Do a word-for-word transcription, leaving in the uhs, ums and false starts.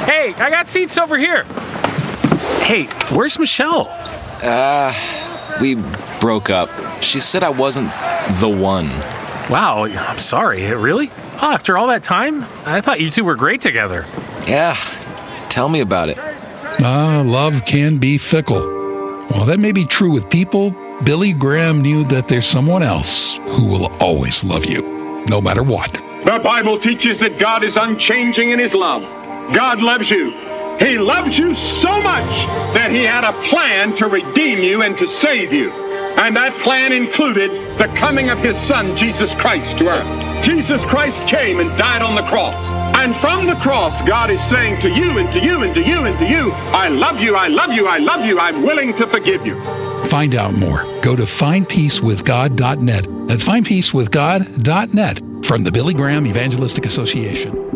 Hey, I got seats over here. Hey, where's Michelle? Uh, we broke up. She said I wasn't the one. Wow, I'm sorry. Really? Oh, after all that time? I thought you two were great together. Yeah, tell me about it. Ah, love can be fickle. While that may be true with people, Billy Graham knew that there's someone else who will always love you, no matter what. The Bible teaches that God is unchanging in his love. God loves you. He loves you so much that he had a plan to redeem you and to save you. And that plan included the coming of his son, Jesus Christ, to earth. Jesus Christ came and died on the cross. And from the cross, God is saying to you and to you and to you and to you, I love you, I love you, I love you, I'm willing to forgive you. Find out more. Go to find peace with god dot net. That's find peace with god dot net from the Billy Graham Evangelistic Association.